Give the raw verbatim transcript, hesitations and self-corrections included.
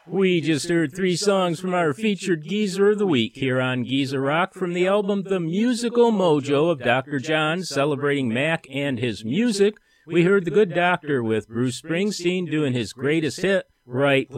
We just heard three songs from our featured Geezer of the Week here on Geezer Rock from the album The Musical Mojo of Doctor John, celebrating Mac and his music. We heard The Good Doctor with Bruce Springsteen doing his greatest hit, Right